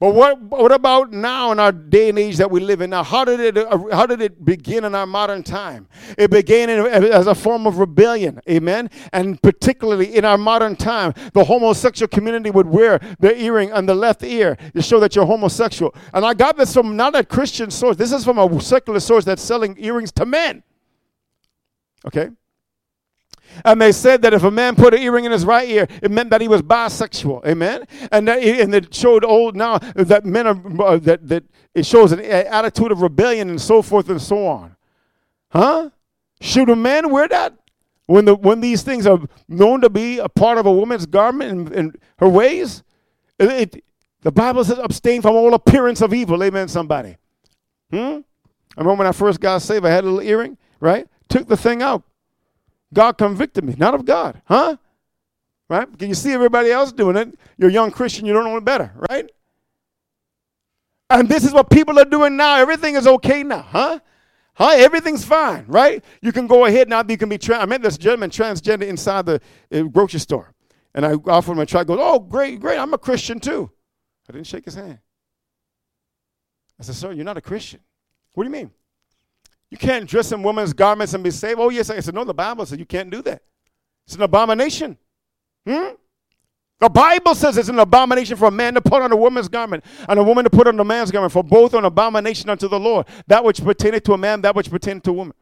But what about now in our day and age that we live in now? How did it begin in our modern time? It began as a form of rebellion, amen? And particularly in our modern time, the homosexual community would wear the earring on the left ear to show that you're homosexual. And I got this from not a Christian source. This is from a secular source that's selling earrings to men, okay? And they said that if a man put an earring in his right ear, it meant that he was bisexual. Amen. And it showed now that men are that it shows an attitude of rebellion and so forth and so on. Huh? Should a man wear that when these things are known to be a part of a woman's garment and her ways? The Bible says abstain from all appearance of evil. Amen. Somebody. I remember when I first got saved, I had a little earring. Right? Took the thing out. God convicted me, not of God, huh? Right? Can you see everybody else doing it? You're a young Christian, you don't know it better, right? And this is what people are doing now. Everything is okay now, huh? Everything's fine, right? You can go ahead now. You can be I met this gentleman transgender inside the grocery store. And I offered him a try. He goes, oh, great, I'm a Christian too. I didn't shake his hand. I said, sir, you're not a Christian. What do you mean? You can't dress in women's garments and be saved. Oh, yes. I said, no, the Bible says you can't do that. It's an abomination. The Bible says it's an abomination for a man to put on a woman's garment and a woman to put on a man's garment, for both are an abomination unto the Lord. That which pertaineth to a man, that which pertaineth to a woman.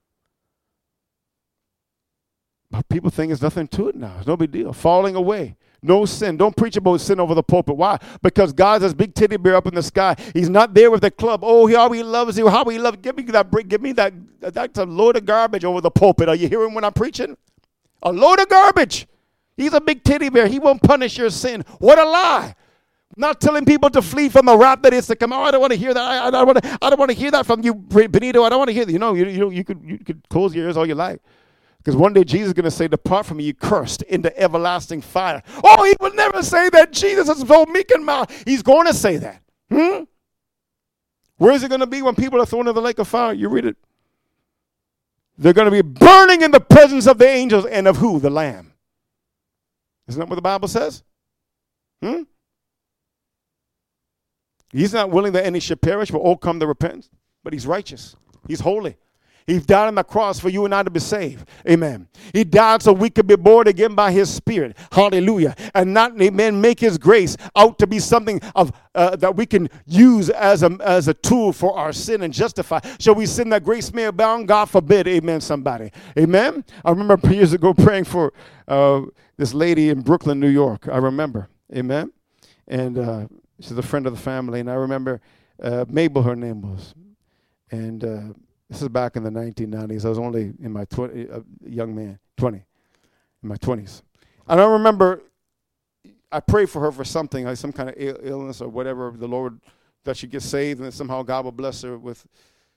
But people think there's nothing to it now. It's no big deal. Falling away. No sin. Don't preach about sin over the pulpit. Why? Because God's this big teddy bear up in the sky. He's not there with the club. Oh, how he loves you. How he loves. Give me that. That's a load of garbage over the pulpit. Are you hearing when I'm preaching? A load of garbage. He's a big teddy bear. He won't punish your sin. What a lie. Not telling people to flee from the wrath that is to come. Oh, I don't want to hear that. I don't want to hear that from you, Benito. I don't want to hear that. You could close your ears all you like. Because one day Jesus is going to say, depart from me, you cursed, into everlasting fire. Oh, he will never say that. Jesus is so meek and mild. He's going to say that. Where is it going to be when people are thrown into the lake of fire? You read it. They're going to be burning in the presence of the angels and of who? The Lamb. Isn't that what the Bible says? He's not willing that any should perish, but all come to repentance. But he's righteous. He's holy. He died on the cross for you and I to be saved. Amen. He died so we could be born again by his Spirit. Hallelujah. And not, amen, make his grace out to be something of that we can use as a tool for our sin and justify. Shall we sin that grace may abound? God forbid. Amen, somebody. Amen. I remember years ago praying for this lady in Brooklyn, New York. I remember. Amen. And she's a friend of the family. And I remember Mabel, her name was. And this is back in the 1990s. I was only in my young man, 20, in my 20s. And I remember I prayed for her for something, like some kind of illness or whatever, the Lord, that she gets saved, and then somehow God will bless her with,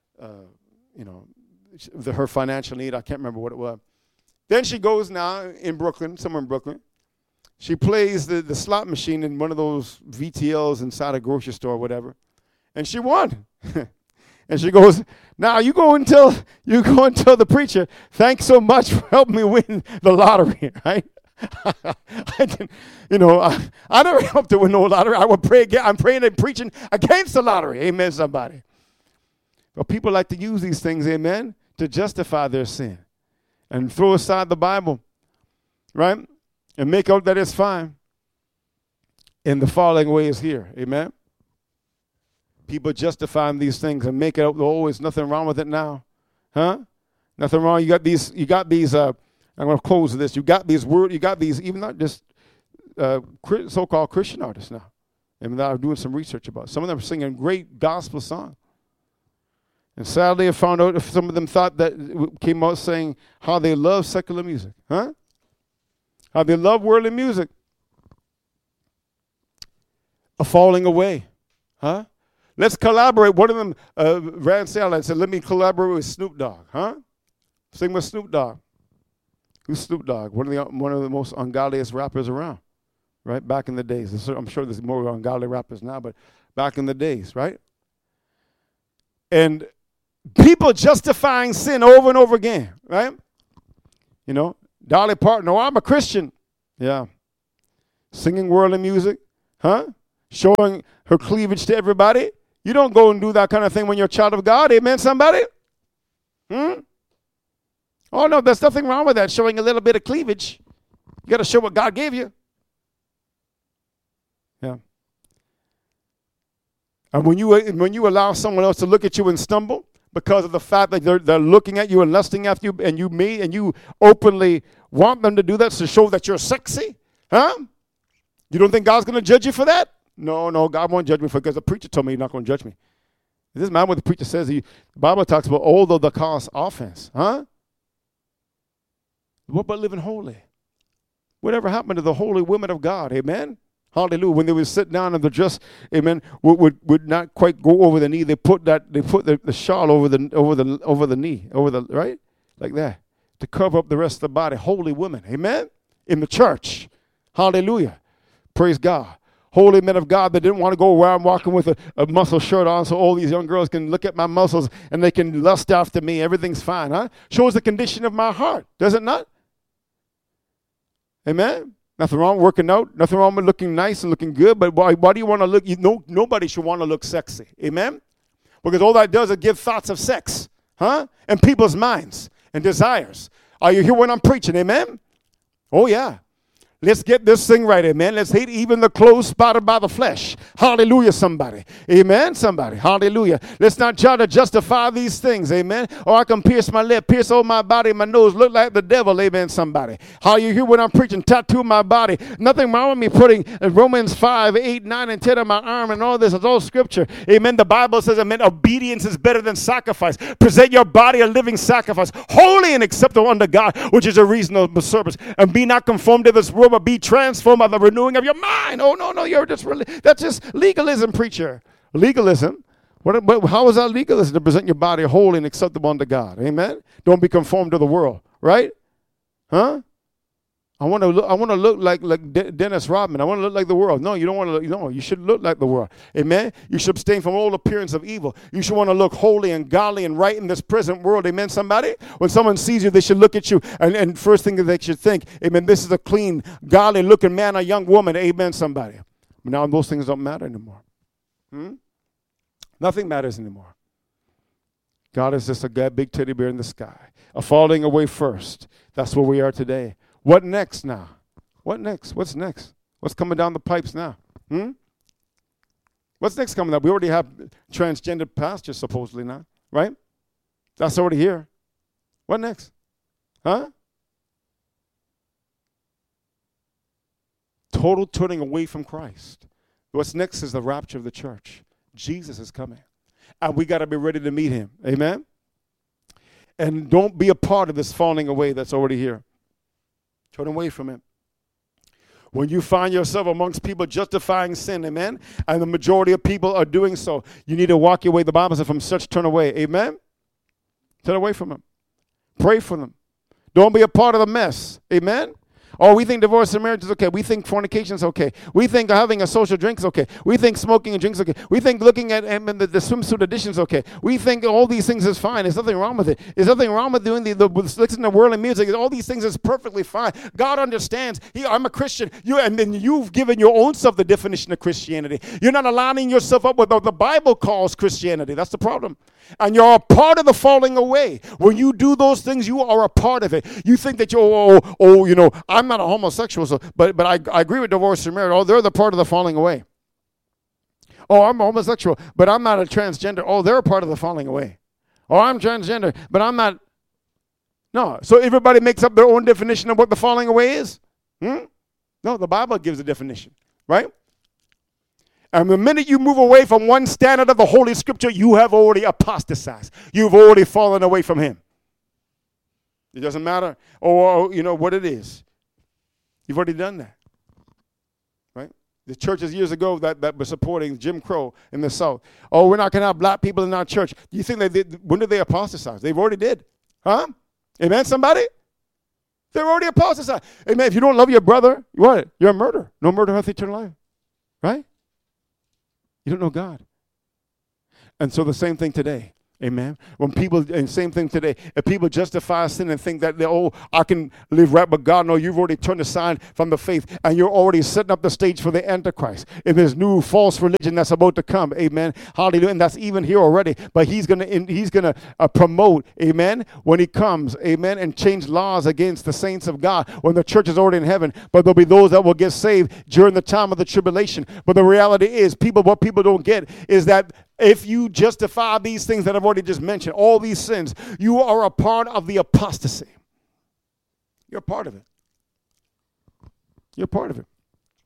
her financial need. I can't remember what it was. Then she goes now in Brooklyn, somewhere in Brooklyn. She plays the slot machine in one of those VTLs inside a grocery store or whatever, and she won. And she goes, now you go and tell the preacher, thanks so much for helping me win the lottery, right? I never helped to win no lottery. I would pray again. I'm praying and preaching against the lottery. Amen, somebody. But people like to use these things, amen, to justify their sin and throw aside the Bible, right? And make out that it's fine. And the falling away is here, amen. People justifying these things and make it up. Oh, there's nothing wrong with it now. Huh? Nothing wrong. You got these, I'm going to close with this. You got these, even not just so-called Christian artists now. And I'm doing some research about it. Some of them are singing great gospel songs. And sadly, I found out if some of them thought that came out saying how they love secular music. Huh? How they love worldly music. A falling away. Huh? Let's collaborate. One of them, Rand Sandler said, let me collaborate with Snoop Dogg. Huh? Sing with Snoop Dogg. Who's Snoop Dogg? One of the most ungodliest rappers around, right? Back in the days. I'm sure there's more ungodly rappers now, but back in the days, right? And people justifying sin over and over again, right? Dolly Parton, I'm a Christian. Yeah. Singing worldly music, huh? Showing her cleavage to everybody. You don't go and do that kind of thing when you're a child of God. Amen, somebody? Oh, no, there's nothing wrong with that, showing a little bit of cleavage. You got to show what God gave you. Yeah. And when you allow someone else to look at you and stumble because of the fact that they're looking at you and lusting after you, and you openly want them to do that to show that you're sexy, huh? You don't think God's going to judge you for that? No, God won't judge me for it because the preacher told me he's not going to judge me. It doesn't matter what the preacher says. The Bible talks about although the cause offense, huh? What about living holy? Whatever happened to the holy women of God? Amen. Hallelujah. When they would sit down and the dress, amen, would not quite go over the knee. They put the shawl over the knee, right? Like that. To cover up the rest of the body. Holy women. Amen. In the church. Hallelujah. Praise God. Holy men of God that didn't want to go around walking with a muscle shirt on so all these young girls can look at my muscles and they can lust after me. Everything's fine, huh? Shows the condition of my heart. Does it not? Amen. Nothing wrong with working out. Nothing wrong with looking nice and looking good. But why do you want to look? Nobody should want to look sexy. Amen. Because all that does is give thoughts of sex, huh? In people's minds and desires. Are you here when I'm preaching? Amen. Oh, yeah. Let's get this thing right, amen. Let's hate even the clothes spotted by the flesh. Hallelujah, somebody. Amen, somebody. Hallelujah. Let's not try to justify these things, amen. Or I can pierce my lip, pierce all my body, my nose, look like the devil, amen, somebody. How you hear when I'm preaching, tattoo my body. Nothing wrong with me putting Romans 5, 8, 9, and 10 on my arm and all this. It's all scripture. Amen. The Bible says, amen, obedience is better than sacrifice. Present your body a living sacrifice, holy and acceptable unto God, which is a reasonable service. And be not conformed to this world, but be transformed by the renewing of your mind. Oh, no, that's just legalism, preacher. Legalism. How is that legalism? To present your body holy and acceptable unto God. Amen. Don't be conformed to the world, right? Huh? I want to look like Dennis Rodman. I want to look like the world. No, you don't want to look. No, you should look like the world. Amen. You should abstain from all appearance of evil. You should want to look holy and godly and right in this present world. Amen. Somebody, when someone sees you, they should look at you and first thing that they should think, amen, this is a clean, godly looking man or young woman. Amen. Somebody. But now those things don't matter anymore. Nothing matters anymore. God is just a big teddy bear in the sky. A falling away first. That's where we are today. What next now? What next? What's next? What's coming down the pipes now? What's next coming up? We already have transgender pastors supposedly now, right? That's already here. What next? Huh? Total turning away from Christ. What's next is the rapture of the church. Jesus is coming. And we got to be ready to meet him. Amen? And don't be a part of this falling away that's already here. Turn away from him. When you find yourself amongst people justifying sin, amen, and the majority of people are doing so, you need to walk your way. The Bible says from such turn away. Amen? Turn away from them. Pray for them. Don't be a part of the mess. Amen? Oh, we think divorce and marriage is okay. We think fornication is okay. We think having a social drink is okay. We think smoking and drinks is okay. We think looking at the swimsuit edition is okay. We think all these things is fine. There's nothing wrong with it. There's nothing wrong with doing listening to worldly music. All these things is perfectly fine. God understands. I'm a Christian. And then you've given your own self the definition of Christianity. You're not aligning yourself up with what the Bible calls Christianity. That's the problem. And you're a part of the falling away. When you do those things, you are a part of it. You think that I'm not a homosexual, but I agree with divorce and marriage. Oh, they're the part of the falling away. Oh, I'm a homosexual, but I'm not a transgender. Oh, they're a part of the falling away. Oh, I'm transgender, but I'm not. No, so everybody makes up their own definition of what the falling away is? No, the Bible gives a definition, right? And the minute you move away from one standard of the Holy Scripture, you have already apostatized. You've already fallen away from him. It doesn't matter, what it is. You've already done that, right? The churches years ago that were supporting Jim Crow in the South. Oh, we're not going to have black people in our church. Do you think when did they apostatize? They've already did. Huh? Amen, somebody? They're already apostatized. Amen. If you don't love your brother, what? You're a murderer. No murder hath eternal life, right? You don't know God. And so the same thing today. Amen. When people, and same thing today, if people justify sin and think that, I can live right, but God, no, you've already turned aside from the faith, and you're already setting up the stage for the Antichrist. If there's new false religion that's about to come, amen, hallelujah, and that's even here already, but he's gonna promote, amen, when he comes, amen, and change laws against the saints of God when the church is already in heaven, but there'll be those that will get saved during the time of the tribulation. But the reality is, what people don't get is that if you justify these things that I've already just mentioned, all these sins, you are a part of the apostasy. You're a part of it. You're a part of it.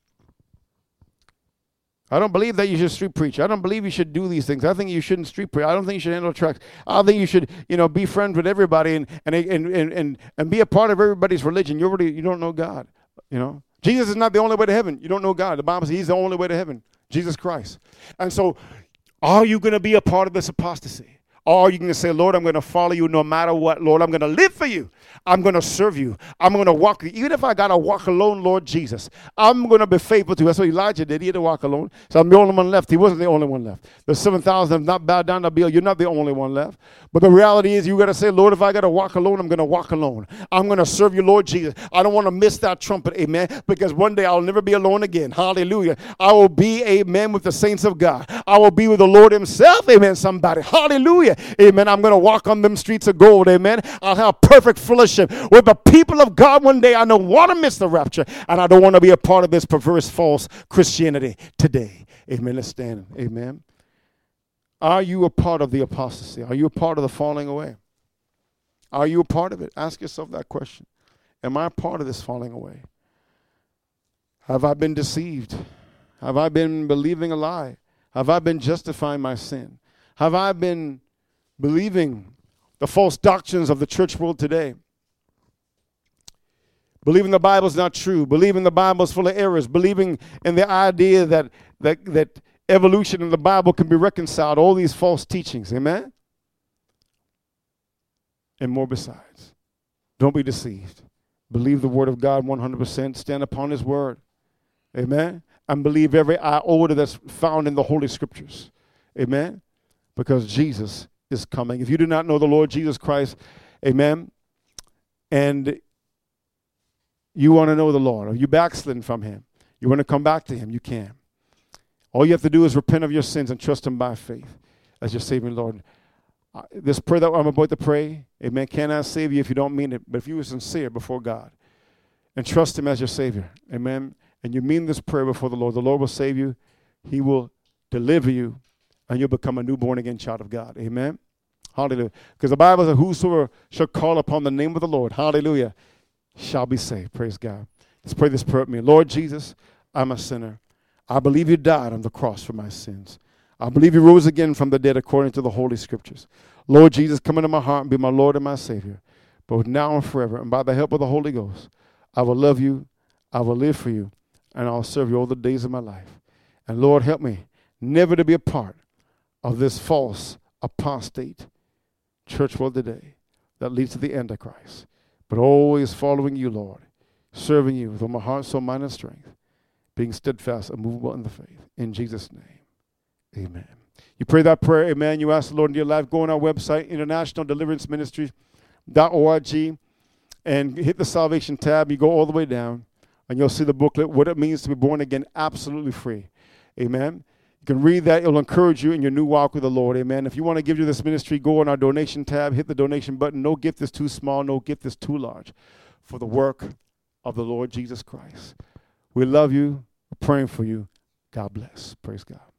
I don't believe that you should street preach. I don't believe you should do these things. I think you shouldn't street preach. I don't think you should handle trucks. I think you should, be friends with everybody and be a part of everybody's religion. You don't know God. Jesus is not the only way to heaven. You don't know God. The Bible says he's the only way to heaven. Jesus Christ. And so, are you going to be a part of this apostasy? Or are you going to say, Lord, I'm going to follow you no matter what. Lord, I'm going to live for you. I'm going to serve you. I'm going to walk. Even if I got to walk alone, Lord Jesus, I'm going to be faithful to you. That's what Elijah did. He had to walk alone. So I'm the only one left. He wasn't the only one left. The 7,000 have not bowed down to Baal. You're not the only one left. But the reality is you got to say, Lord, if I got to walk alone, I'm going to walk alone. I'm going to serve you, Lord Jesus. I don't want to miss that trumpet, amen, because one day I'll never be alone again. Hallelujah. I will be, amen, with the saints of God. I will be with the Lord himself, amen, somebody. Hallelujah. Amen. I'm going to walk on them streets of gold. Amen. I'll have perfect fellowship with the people of God one day. I don't want to miss the rapture, and I don't want to be a part of this perverse, false Christianity today. Amen. Let's stand. Amen. Are you a part of the apostasy? Are you a part of the falling away? Are you a part of it? Ask yourself that question. Am I a part of this falling away? Have I been deceived? Have I been believing a lie? Have I been justifying my sin? Have I been believing the false doctrines of the church world today? Believing the Bible is not true. Believing the Bible is full of errors. Believing in the idea that evolution in the Bible can be reconciled. All these false teachings. Amen? And more besides. Don't be deceived. Believe the word of God 100%. Stand upon his word. Amen? And believe every iota that's found in the Holy Scriptures. Amen? Because Jesus is coming. If you do not know the Lord Jesus Christ, amen, and you want to know the Lord, or you backslidden from him, you want to come back to him, you can. All you have to do is repent of your sins and trust him by faith as your Savior and Lord. This prayer that I'm about to pray, amen, cannot save you if you don't mean it, but if you are sincere before God and trust him as your Savior, amen, and you mean this prayer before the Lord will save you, he will deliver you, and you'll become a newborn again child of God. Amen. Hallelujah. Because the Bible says, whosoever shall call upon the name of the Lord, hallelujah, shall be saved. Praise God. Let's pray this prayer with me. Lord Jesus, I'm a sinner. I believe you died on the cross for my sins. I believe you rose again from the dead according to the Holy Scriptures. Lord Jesus, come into my heart and be my Lord and my Savior, both now and forever. And by the help of the Holy Ghost, I will love you, I will live for you, and I'll serve you all the days of my life. And Lord, help me never to be a part of this false apostate church world today that leads to the Antichrist, but always following you, Lord, serving you with all my heart, soul, mind, and strength, being steadfast and movable in the faith. In Jesus' name, amen. You pray that prayer, amen. You ask the Lord in your life, go on our website, internationaldeliveranceministries.org, and hit the salvation tab. You go all the way down, and you'll see the booklet, What It Means to Be Born Again, absolutely free. Amen. You can read that. It'll encourage you in your new walk with the Lord. Amen. If you want to give to this ministry, go on our donation tab, hit the donation button. No gift is too small. No gift is too large for the work of the Lord Jesus Christ. We love you. We're praying for you. God bless. Praise God.